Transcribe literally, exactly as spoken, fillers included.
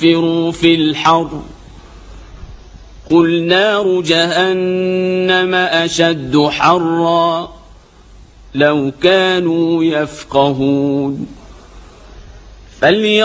فانفروا في الحر قل نار جهنم أشد حرا لو كانوا يفقهون.